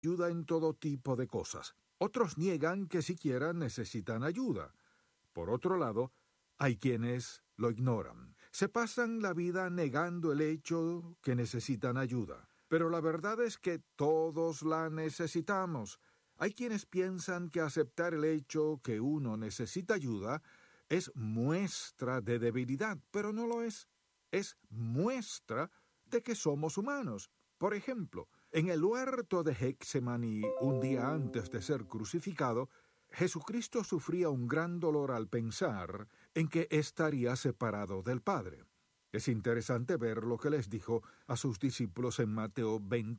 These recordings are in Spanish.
ayuda en todo tipo de cosas. Otros niegan que siquiera necesitan ayuda. Por otro lado, hay quienes lo ignoran. Se pasan la vida negando el hecho que necesitan ayuda. Pero la verdad es que todos la necesitamos. Hay quienes piensan que aceptar el hecho que uno necesita ayuda es muestra de debilidad, pero no lo es. Es muestra de que somos humanos. Por ejemplo, en el huerto de Getsemaní, un día antes de ser crucificado, Jesucristo sufría un gran dolor al pensar en que estaría separado del Padre. Es interesante ver lo que les dijo a sus discípulos en Mateo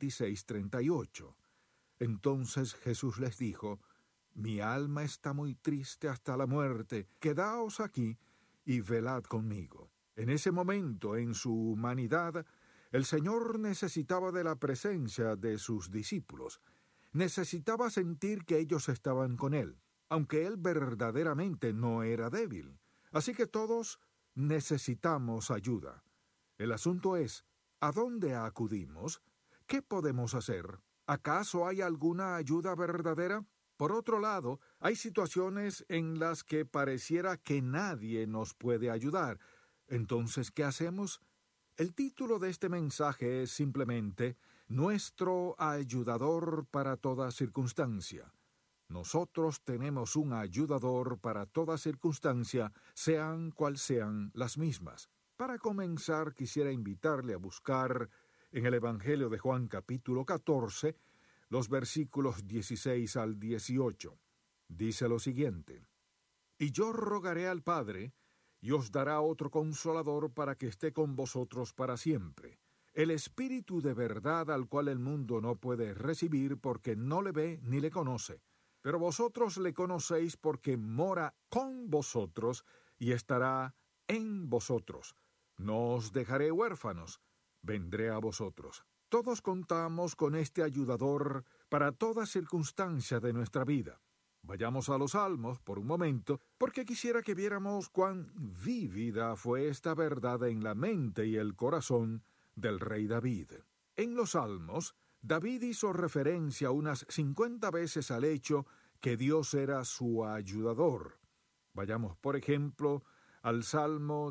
26:38. Entonces Jesús les dijo: «Mi alma está muy triste hasta la muerte, quedaos aquí y velad conmigo». En ese momento, en su humanidad, el Señor necesitaba de la presencia de sus discípulos. Necesitaba sentir que ellos estaban con Él, aunque Él verdaderamente no era débil. Así que todos necesitamos ayuda. El asunto es, ¿a dónde acudimos? ¿Qué podemos hacer? ¿Acaso hay alguna ayuda verdadera? Por otro lado, hay situaciones en las que pareciera que nadie nos puede ayudar. Entonces, ¿qué hacemos? El título de este mensaje es simplemente Nuestro ayudador para toda circunstancia. Nosotros tenemos un ayudador para toda circunstancia, sean cual sean las mismas. Para comenzar, quisiera invitarle a buscar en el Evangelio de Juan capítulo 14, los versículos 16 al 18. Dice lo siguiente: «Y yo rogaré al Padre, y os dará otro Consolador para que esté con vosotros para siempre, el Espíritu de verdad, al cual el mundo no puede recibir porque no le ve ni le conoce. Pero vosotros le conocéis porque mora con vosotros y estará en vosotros. No os dejaré huérfanos, vendré a vosotros». Todos contamos con este ayudador para toda circunstancia de nuestra vida. Vayamos a los Salmos por un momento, porque quisiera que viéramos cuán vívida fue esta verdad en la mente y el corazón del rey David. En los Salmos, David hizo referencia unas 50 veces al hecho que Dios era su ayudador. Vayamos, por ejemplo, al Salmo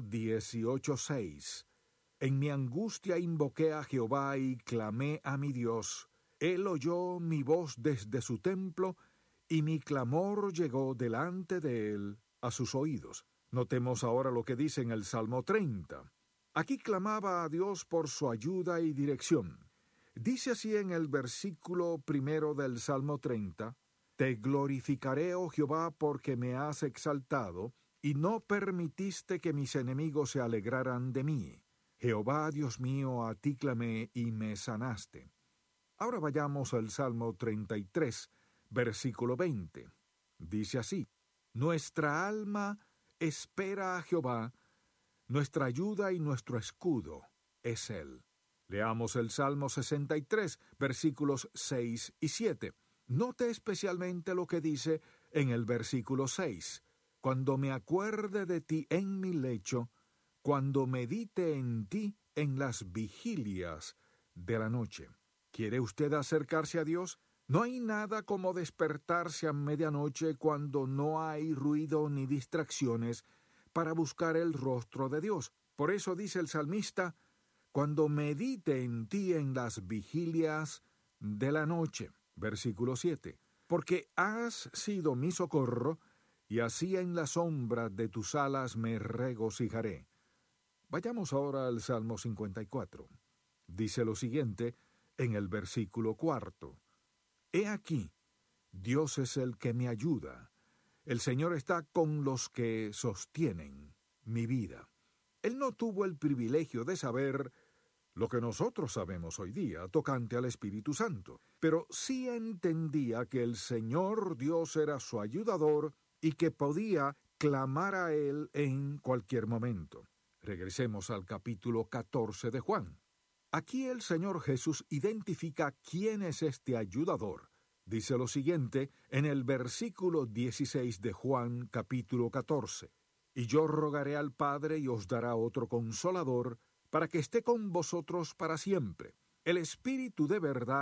18:6. «En mi angustia invoqué a Jehová y clamé a mi Dios. Él oyó mi voz desde su templo, y mi clamor llegó delante de él a sus oídos». Notemos ahora lo que dice en el Salmo 30. Aquí clamaba a Dios por su ayuda y dirección. Dice así en el versículo 1 del Salmo 30, «Te glorificaré, oh Jehová, porque me has exaltado, y no permitiste que mis enemigos se alegraran de mí. Jehová, Dios mío, a ti clamé y me sanaste». Ahora vayamos al Salmo 33, versículo 20. Dice así: «Nuestra alma espera a Jehová, nuestra ayuda y nuestro escudo es Él». Leamos el Salmo 63, versículos 6 y 7. Note especialmente lo que dice en el versículo 6. «Cuando me acuerde de ti en mi lecho, cuando medite en ti en las vigilias de la noche». ¿Quiere usted acercarse a Dios? No hay nada como despertarse a medianoche cuando no hay ruido ni distracciones para buscar el rostro de Dios. Por eso dice el salmista: «Cuando medite en ti en las vigilias de la noche». Versículo 7. «Porque has sido mi socorro, y así en la sombra de tus alas me regocijaré». Vayamos ahora al Salmo 54. Dice lo siguiente en el versículo 4. «He aquí, Dios es el que me ayuda. El Señor está con los que sostienen mi vida». Él no tuvo el privilegio de saber lo que nosotros sabemos hoy día tocante al Espíritu Santo, pero sí entendía que el Señor Dios era su ayudador y que podía clamar a Él en cualquier momento. Regresemos al capítulo 14 de Juan. Aquí el Señor Jesús identifica quién es este ayudador. Dice lo siguiente en el versículo 16 de Juan capítulo 14. «Y yo rogaré al Padre y os dará otro Consolador, para que esté con vosotros para siempre, el Espíritu de verdad,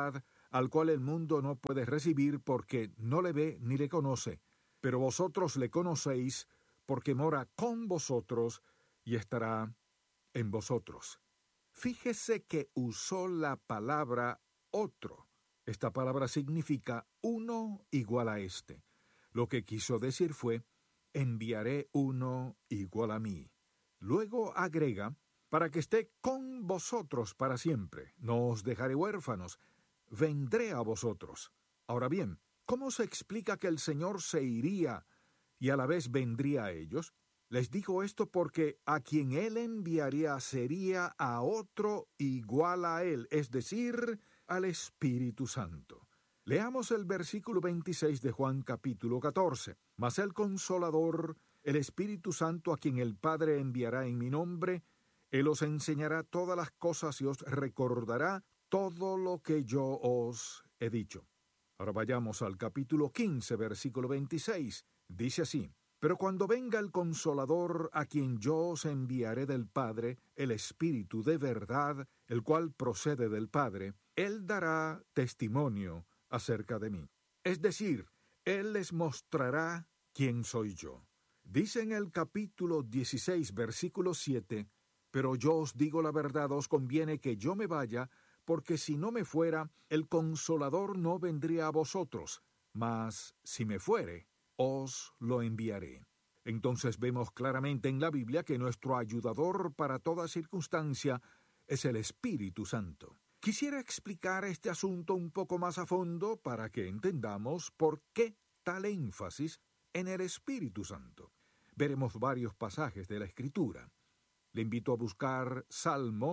al cual el mundo no puede recibir porque no le ve ni le conoce, pero vosotros le conocéis porque mora con vosotros y estará en vosotros. Fíjese que usó la palabra otro. Esta palabra significa uno igual a este. Lo que quiso decir fue, enviaré uno igual a mí. Luego agrega, para que esté con vosotros para siempre. No os dejaré huérfanos, vendré a vosotros. Ahora bien, ¿cómo se explica que el Señor se iría y a la vez vendría a ellos? Les digo esto porque a quien Él enviaría sería a otro igual a Él, es decir, al Espíritu Santo. Leamos el versículo 26 de Juan capítulo 14. Mas el Consolador, el Espíritu Santo, a quien el Padre enviará en mi nombre, Él os enseñará todas las cosas y os recordará todo lo que yo os he dicho. Ahora vayamos al capítulo 15, versículo 26. Dice así, pero cuando venga el Consolador, a quien yo os enviaré del Padre, el Espíritu de verdad, el cual procede del Padre, Él dará testimonio acerca de mí. Es decir, Él les mostrará quién soy yo. Dice en el capítulo 16, versículo 7, pero yo os digo la verdad, os conviene que yo me vaya, porque si no me fuera, el Consolador no vendría a vosotros, mas si me fuere, os lo enviaré. Entonces vemos claramente en la Biblia que nuestro ayudador para toda circunstancia es el Espíritu Santo. Quisiera explicar este asunto un poco más a fondo para que entendamos por qué tal énfasis en el Espíritu Santo. Veremos varios pasajes de la Escritura. Le invito a buscar Salmo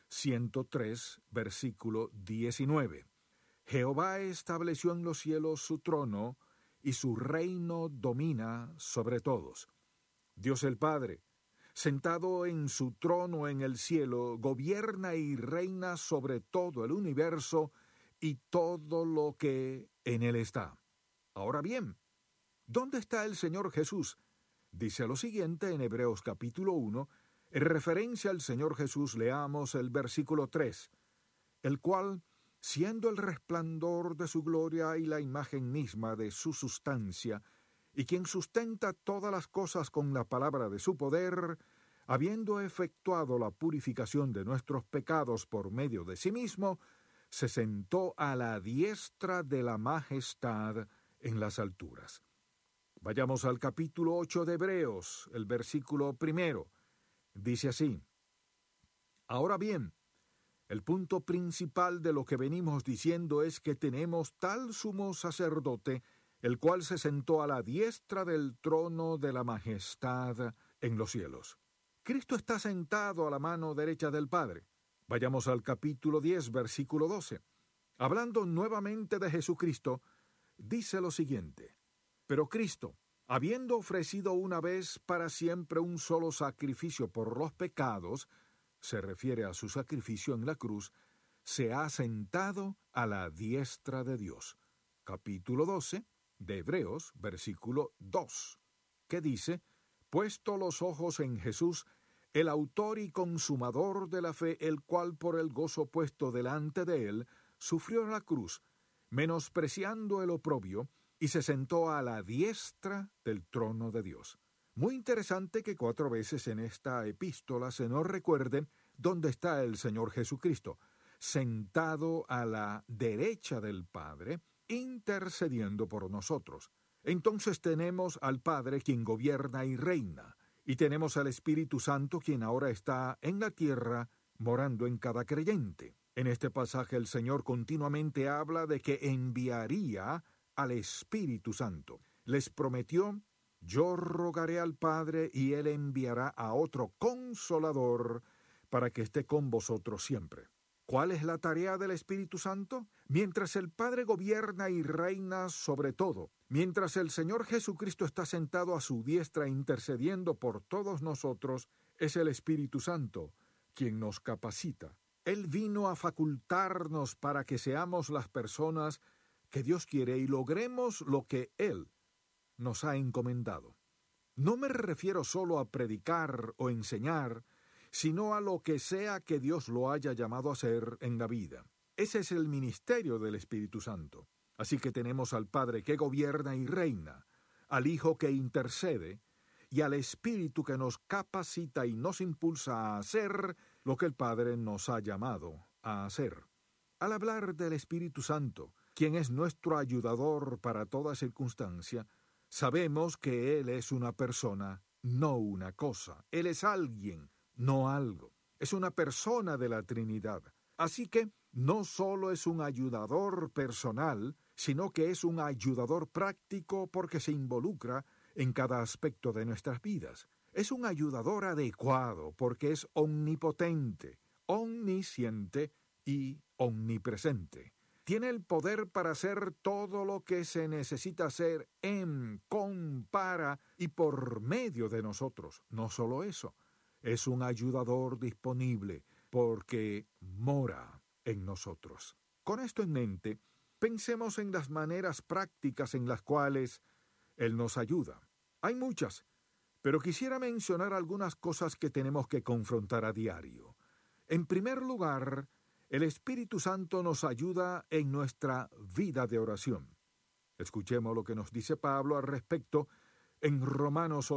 103, versículo 19. Jehová estableció en los cielos su trono, y su reino domina sobre todos. Dios el Padre, sentado en su trono en el cielo, gobierna y reina sobre todo el universo y todo lo que en él está. Ahora bien, ¿dónde está el Señor Jesús? Dice lo siguiente en Hebreos capítulo 1, en referencia al Señor Jesús leamos el versículo 3, el cual, siendo el resplandor de su gloria y la imagen misma de su sustancia, y quien sustenta todas las cosas con la palabra de su poder, habiendo efectuado la purificación de nuestros pecados por medio de sí mismo, se sentó a la diestra de la majestad en las alturas. Vayamos al capítulo 8 de Hebreos, el versículo 1. Dice así, ahora bien, el punto principal de lo que venimos diciendo es que tenemos tal sumo sacerdote, el cual se sentó a la diestra del trono de la majestad en los cielos. Cristo está sentado a la mano derecha del Padre. Vayamos al capítulo 10, versículo 12. Hablando nuevamente de Jesucristo, dice lo siguiente, pero Cristo, habiendo ofrecido una vez para siempre un solo sacrificio por los pecados, se refiere a su sacrificio en la cruz, se ha sentado a la diestra de Dios. Capítulo 12 de Hebreos, versículo 2, que dice, puesto los ojos en Jesús, el autor y consumador de la fe, el cual por el gozo puesto delante de él, sufrió la cruz, menospreciando el oprobio, y se sentó a la diestra del trono de Dios. Muy interesante que 4 veces en esta epístola se nos recuerde dónde está el Señor Jesucristo, sentado a la derecha del Padre, intercediendo por nosotros. Entonces tenemos al Padre quien gobierna y reina, y tenemos al Espíritu Santo quien ahora está en la tierra, morando en cada creyente. En este pasaje el Señor continuamente habla de que enviaría al Espíritu Santo. Les prometió, yo rogaré al Padre y Él enviará a otro Consolador para que esté con vosotros siempre. ¿Cuál es la tarea del Espíritu Santo? Mientras el Padre gobierna y reina sobre todo, mientras el Señor Jesucristo está sentado a su diestra intercediendo por todos nosotros, es el Espíritu Santo quien nos capacita. Él vino a facultarnos para que seamos las personas que Dios quiere y logremos lo que Él nos ha encomendado. No me refiero solo a predicar o enseñar, sino a lo que sea que Dios lo haya llamado a hacer en la vida. Ese es el ministerio del Espíritu Santo. Así que tenemos al Padre que gobierna y reina, al Hijo que intercede, y al Espíritu que nos capacita y nos impulsa a hacer lo que el Padre nos ha llamado a hacer. Al hablar del Espíritu Santo, quien es nuestro ayudador para toda circunstancia, sabemos que Él es una persona, no una cosa. Él es alguien, no algo. Es una persona de la Trinidad. Así que no solo es un ayudador personal, sino que es un ayudador práctico porque se involucra en cada aspecto de nuestras vidas. Es un ayudador adecuado porque es omnipotente, omnisciente y omnipresente. Tiene el poder para hacer todo lo que se necesita hacer en, con, para y por medio de nosotros. No solo eso, es un ayudador disponible porque mora en nosotros. Con esto en mente, pensemos en las maneras prácticas en las cuales Él nos ayuda. Hay muchas, pero quisiera mencionar algunas cosas que tenemos que confrontar a diario. En primer lugar, el Espíritu Santo nos ayuda en nuestra vida de oración. Escuchemos lo que nos dice Pablo al respecto en Romanos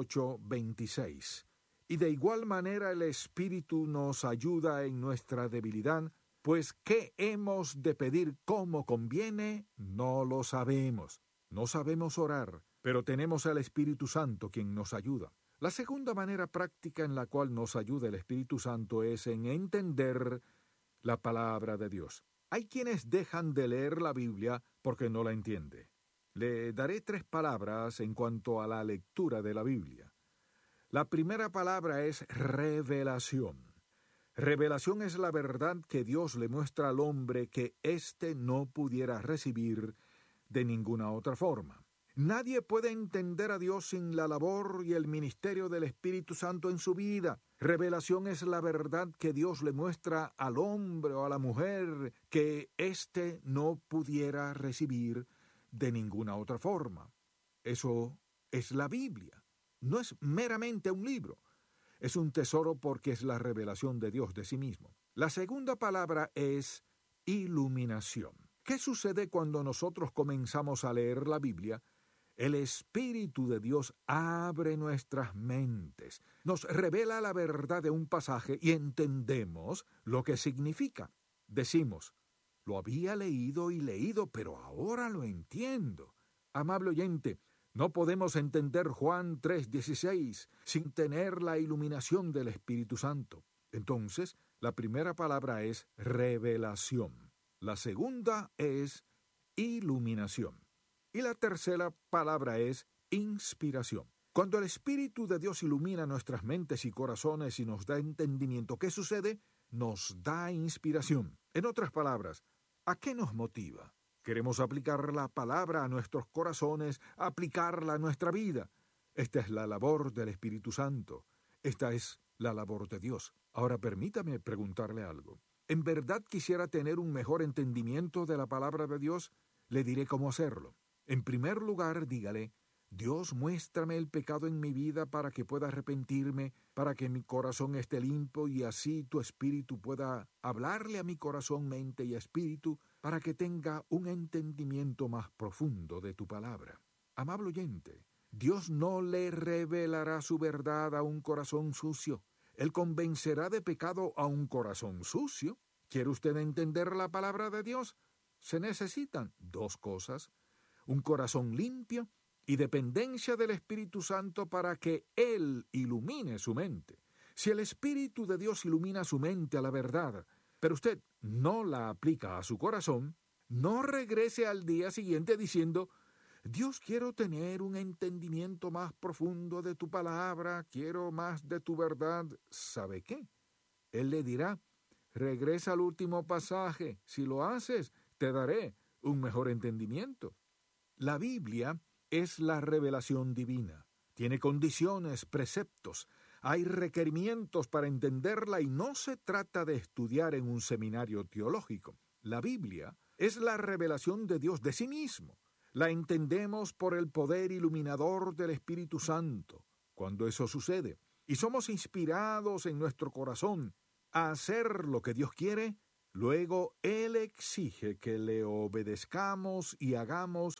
8:26. Y de igual manera el Espíritu nos ayuda en nuestra debilidad, pues ¿qué hemos de pedir como conviene? No lo sabemos. No sabemos orar, pero tenemos al Espíritu Santo quien nos ayuda. La segunda manera práctica en la cual nos ayuda el Espíritu Santo es en entender la palabra de Dios. Hay quienes dejan de leer la Biblia porque no la entiende. Le daré 3 palabras en cuanto a la lectura de la Biblia. La primera palabra es revelación. Revelación es la verdad que Dios le muestra al hombre que éste no pudiera recibir de ninguna otra forma. Nadie puede entender a Dios sin la labor y el ministerio del Espíritu Santo en su vida. Revelación es la verdad que Dios le muestra al hombre o a la mujer que éste no pudiera recibir de ninguna otra forma. Eso es la Biblia. No es meramente un libro. Es un tesoro porque es la revelación de Dios de sí mismo. La segunda palabra es iluminación. ¿Qué sucede cuando nosotros comenzamos a leer la Biblia? El Espíritu de Dios abre nuestras mentes, nos revela la verdad de un pasaje y entendemos lo que significa. Decimos, lo había leído y leído, pero ahora lo entiendo. Amable oyente, no podemos entender Juan 3:16 sin tener la iluminación del Espíritu Santo. Entonces, la primera palabra es revelación. La segunda es iluminación. Y la tercera palabra es inspiración. Cuando el Espíritu de Dios ilumina nuestras mentes y corazones y nos da entendimiento, ¿qué sucede? Nos da inspiración. En otras palabras, ¿a qué nos motiva? Queremos aplicar la palabra a nuestros corazones, aplicarla a nuestra vida. Esta es la labor del Espíritu Santo. Esta es la labor de Dios. Ahora permítame preguntarle algo. ¿En verdad quisiera tener un mejor entendimiento de la palabra de Dios? Le diré cómo hacerlo. En primer lugar, dígale, Dios, muéstrame el pecado en mi vida para que pueda arrepentirme, para que mi corazón esté limpio y así tu espíritu pueda hablarle a mi corazón, mente y espíritu para que tenga un entendimiento más profundo de tu palabra. Amable oyente, Dios no le revelará su verdad a un corazón sucio. Él convencerá de pecado a un corazón sucio. ¿Quiere usted entender la palabra de Dios? Se necesitan 2 cosas. Un corazón limpio y dependencia del Espíritu Santo para que Él ilumine su mente. Si el Espíritu de Dios ilumina su mente a la verdad, pero usted no la aplica a su corazón, no regrese al día siguiente diciendo, Dios, quiero tener un entendimiento más profundo de tu palabra, quiero más de tu verdad. ¿Sabe qué? Él le dirá, regresa al último pasaje, si lo haces, te daré un mejor entendimiento. La Biblia es la revelación divina. Tiene condiciones, preceptos. Hay requerimientos para entenderla y no se trata de estudiar en un seminario teológico. La Biblia es la revelación de Dios de sí mismo. La entendemos por el poder iluminador del Espíritu Santo. Cuando eso sucede y somos inspirados en nuestro corazón a hacer lo que Dios quiere, Luego Él exige que le obedezcamos y hagamos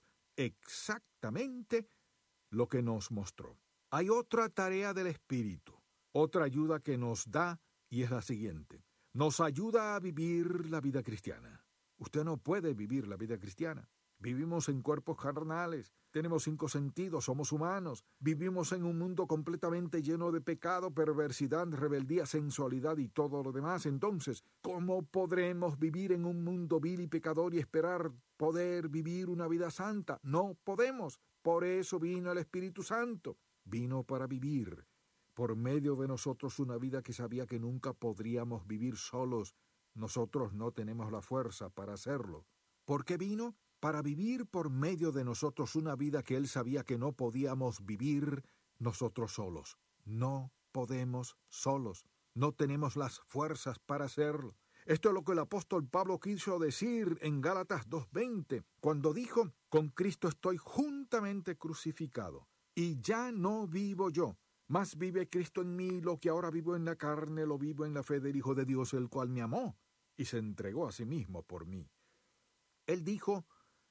exactamente lo que nos mostró. Hay otra tarea del Espíritu, otra ayuda que nos da, y es la siguiente. Nos ayuda a vivir la vida cristiana. Usted no puede vivir la vida cristiana. Vivimos en cuerpos carnales, tenemos 5 sentidos, somos humanos, vivimos en un mundo completamente lleno de pecado, perversidad, rebeldía, sensualidad y todo lo demás. Entonces, ¿cómo podremos vivir en un mundo vil y pecador y esperar poder vivir una vida santa? No podemos. Por eso vino el Espíritu Santo. Vino para vivir por medio de nosotros una vida que sabía que nunca podríamos vivir solos. Nosotros no tenemos la fuerza para hacerlo. ¿Por qué vino? Para vivir por medio de nosotros una vida que Él sabía que no podíamos vivir nosotros solos. No podemos solos. No tenemos las fuerzas para hacerlo. Esto es lo que el apóstol Pablo quiso decir en Gálatas 2:20, cuando dijo: con Cristo estoy juntamente crucificado, y ya no vivo yo, mas vive Cristo en mí. Lo que ahora vivo en la carne, lo vivo en la fe del Hijo de Dios, el cual me amó y se entregó a sí mismo por mí. Él dijo: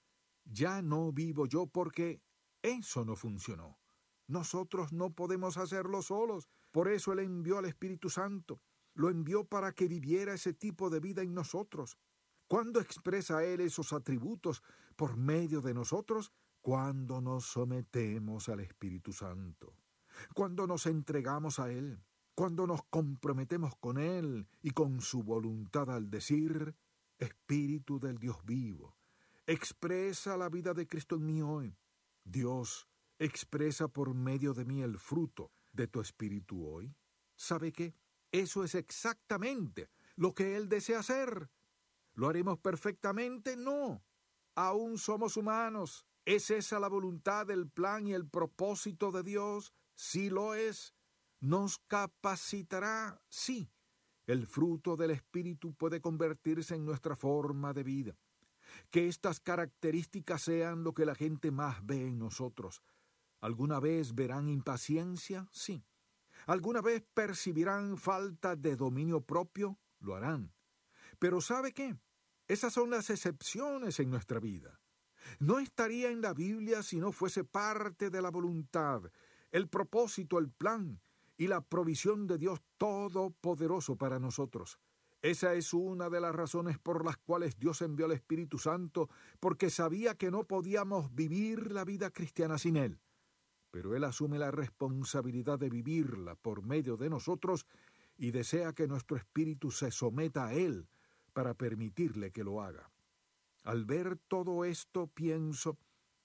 ya no vivo yo, porque eso no funcionó. Nosotros no podemos hacerlo solos. Por eso Él envió al Espíritu Santo. Lo envió para que viviera ese tipo de vida en nosotros. ¿Cuándo expresa Él esos atributos por medio de nosotros? Cuando nos sometemos al Espíritu Santo. Cuando nos entregamos a Él. Cuando nos comprometemos con Él y con su voluntad al decir: Espíritu del Dios vivo, expresa la vida de Cristo en mí hoy. Dios, expresa por medio de mí el fruto de tu Espíritu hoy. ¿Sabe qué? Eso es exactamente lo que Él desea hacer. ¿Lo haremos perfectamente? No. Aún somos humanos. ¿Es esa la voluntad, el plan y el propósito de Dios? Sí lo es. ¿Nos capacitará? Sí. El fruto del Espíritu puede convertirse en nuestra forma de vida. Que estas características sean lo que la gente más ve en nosotros. ¿Alguna vez verán impaciencia? Sí. ¿Alguna vez percibirán falta de dominio propio? Lo harán. Pero ¿sabe qué? Esas son las excepciones en nuestra vida. No estaría en la Biblia si no fuese parte de la voluntad, el propósito, el plan y la provisión de Dios Todopoderoso para nosotros. Esa es una de las razones por las cuales Dios envió al Espíritu Santo, porque sabía que no podíamos vivir la vida cristiana sin Él. Pero Él asume la responsabilidad de vivirla por medio de nosotros y desea que nuestro espíritu se someta a Él para permitirle que lo haga. Al ver todo esto pienso: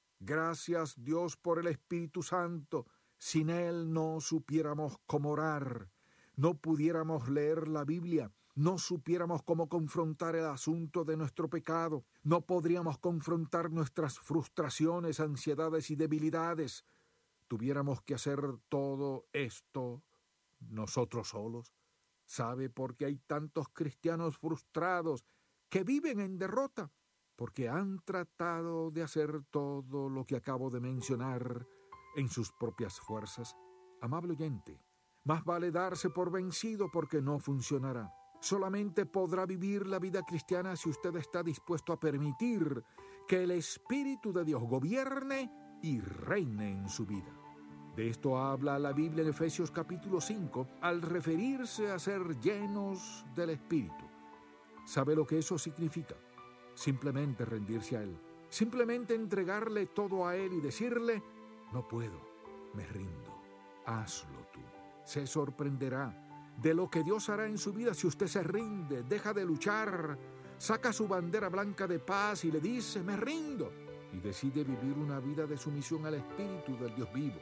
gracias Dios por el Espíritu Santo. Sin Él no supiéramos cómo orar, no pudiéramos leer la Biblia, no supiéramos cómo confrontar el asunto de nuestro pecado, no podríamos confrontar nuestras frustraciones, ansiedades y debilidades. Tuviéramos que hacer todo esto nosotros solos. ¿Sabe por qué hay tantos cristianos frustrados que viven en derrota? Porque han tratado de hacer todo lo que acabo de mencionar en sus propias fuerzas. Amable oyente, más vale darse por vencido, porque no funcionará. Solamente podrá vivir la vida cristiana si usted está dispuesto a permitir que el Espíritu de Dios gobierne y reine en su vida. De esto habla la Biblia en Efesios capítulo 5, al referirse a ser llenos del Espíritu. ¿Sabe lo que eso significa? Simplemente rendirse a Él. Simplemente entregarle todo a Él y decirle: no puedo, me rindo, hazlo tú. Se sorprenderá de lo que Dios hará en su vida si usted se rinde, deja de luchar, saca su bandera blanca de paz y le dice: me rindo, y decide vivir una vida de sumisión al Espíritu del Dios vivo.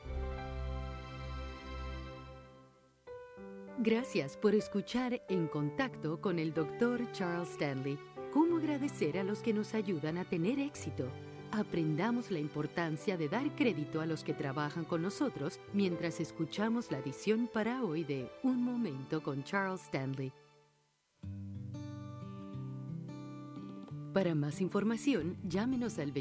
Gracias por escuchar En Contacto con el Dr. Charles Stanley. ¿Cómo agradecer a los que nos ayudan a tener éxito? Aprendamos la importancia de dar crédito a los que trabajan con nosotros mientras escuchamos la edición para hoy de Un Momento con Charles Stanley. Para más información, llámenos al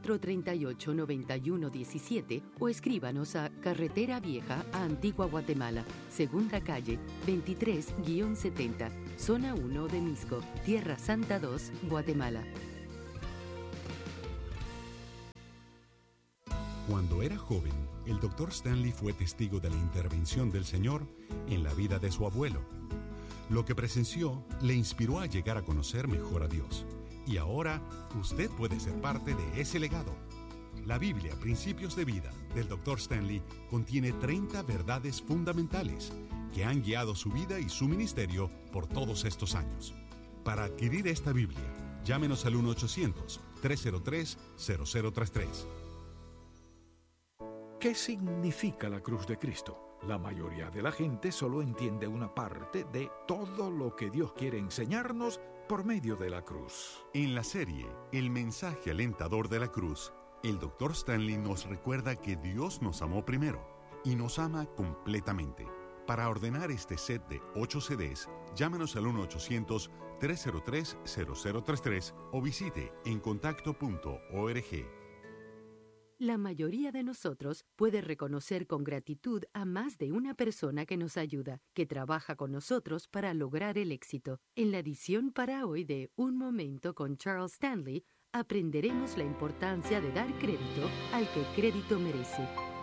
2438-9117 o escríbanos a Carretera Vieja a Antigua Guatemala, Segunda Calle, 23-70, Zona 1 de Misco, Tierra Santa 2, Guatemala. Cuando era joven, el Dr. Stanley fue testigo de la intervención del Señor en la vida de su abuelo. Lo que presenció le inspiró a llegar a conocer mejor a Dios. Y ahora, usted puede ser parte de ese legado. La Biblia, Principios de Vida, del Dr. Stanley, contiene 30 verdades fundamentales que han guiado su vida y su ministerio por todos estos años. Para adquirir esta Biblia, llámenos al 1-800-303-0033. ¿Qué significa la cruz de Cristo? La mayoría de la gente solo entiende una parte de todo lo que Dios quiere enseñarnos por medio de la cruz. En la serie El mensaje alentador de la cruz, el Dr. Stanley nos recuerda que Dios nos amó primero y nos ama completamente. Para ordenar este set de 8 CDs, llámanos al 1-800-303-0033 o visite encontacto.org. La mayoría de nosotros puede reconocer con gratitud a más de una persona que nos ayuda, que trabaja con nosotros para lograr el éxito. En la edición para hoy de Un Momento con Charles Stanley, aprenderemos la importancia de dar crédito al que crédito merece.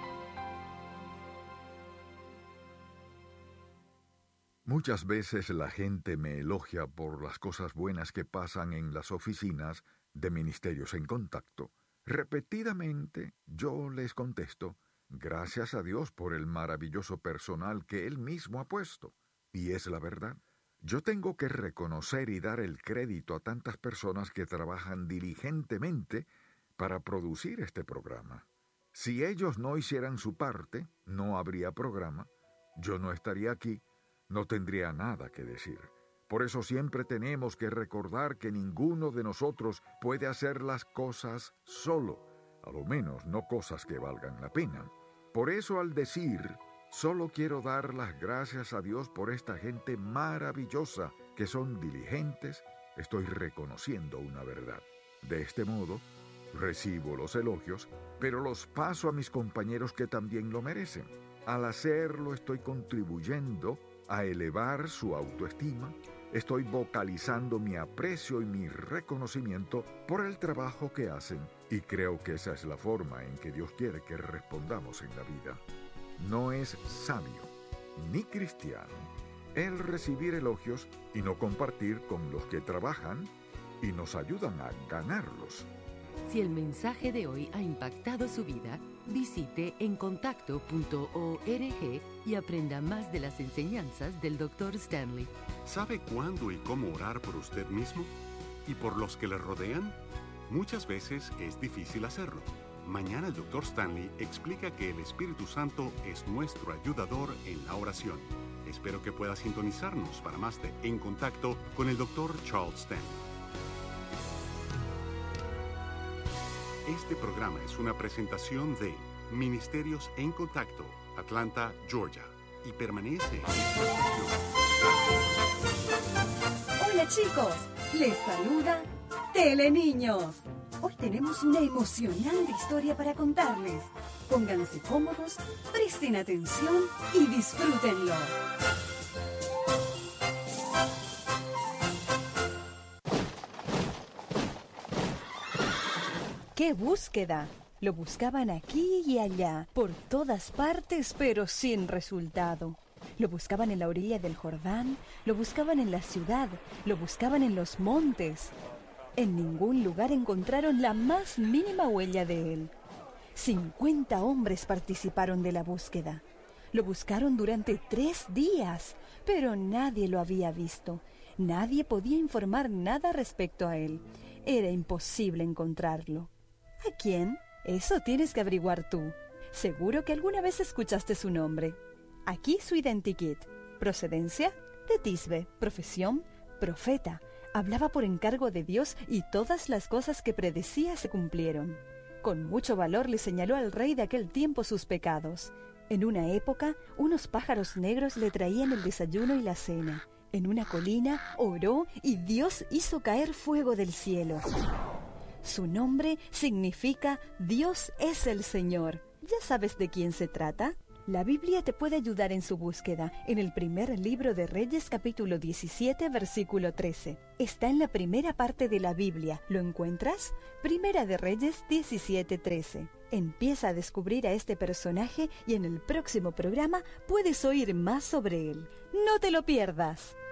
Muchas veces la gente me elogia por las cosas buenas que pasan en las oficinas de Ministerios en Contacto. Repetidamente yo les contesto, gracias a Dios por el maravilloso personal que Él mismo ha puesto. Y es la verdad. Yo tengo que reconocer y dar el crédito a tantas personas que trabajan diligentemente para producir este programa. Si ellos no hicieran su parte, no habría programa, yo no estaría aquí, no tendría nada que decir. Por eso siempre tenemos que recordar que ninguno de nosotros puede hacer las cosas solo, a lo menos no cosas que valgan la pena. Por eso al decir, solo quiero dar las gracias a Dios por esta gente maravillosa que son diligentes, estoy reconociendo una verdad. De este modo, recibo los elogios, pero los paso a mis compañeros que también lo merecen. Al hacerlo estoy contribuyendo a elevar su autoestima. Estoy vocalizando mi aprecio y mi reconocimiento por el trabajo que hacen y creo que esa es la forma en que Dios quiere que respondamos en la vida. No es sabio ni cristiano el recibir elogios y no compartir con los que trabajan y nos ayudan a ganarlos. Si el mensaje de hoy ha impactado su vida, visite encontacto.org y aprenda más de las enseñanzas del Dr. Stanley. ¿Sabe cuándo y cómo orar por usted mismo y por los que le rodean? Muchas veces es difícil hacerlo. Mañana el Dr. Stanley explica que el Espíritu Santo es nuestro ayudador en la oración. Espero que pueda sintonizarnos para más de En Contacto con el Dr. Charles Stanley. Este programa es una presentación de Ministerios en Contacto, Atlanta, Georgia, y permanece en estación. Hola chicos, les saluda Teleniños. Hoy tenemos una emocionante historia para contarles. Pónganse cómodos, presten atención y disfrútenlo. ¡Qué búsqueda! Lo buscaban aquí y allá, por todas partes, pero sin resultado. Lo buscaban en la orilla del Jordán, lo buscaban en la ciudad, lo buscaban en los montes. En ningún lugar encontraron la más mínima huella de él. 50 hombres participaron de la búsqueda. Lo buscaron durante 3 días, pero nadie lo había visto. Nadie podía informar nada respecto a él. Era imposible encontrarlo. ¿A quién? Eso tienes que averiguar tú. Seguro que alguna vez escuchaste su nombre. Aquí su identikit. Procedencia, de Tisbe. Profesión, profeta. Hablaba por encargo de Dios y todas las cosas que predecía se cumplieron. Con mucho valor le señaló al rey de aquel tiempo sus pecados. En una época, unos pájaros negros le traían el desayuno y la cena. En una colina oró y Dios hizo caer fuego del cielo. Su nombre significa Dios es el Señor. ¿Ya sabes de quién se trata? La Biblia te puede ayudar en su búsqueda en el primer libro de Reyes, capítulo 17, versículo 13. Está en la primera parte de la Biblia. ¿Lo encuentras? Primera de Reyes 17, 13. Empieza a descubrir a este personaje y en el próximo programa puedes oír más sobre él. ¡No te lo pierdas!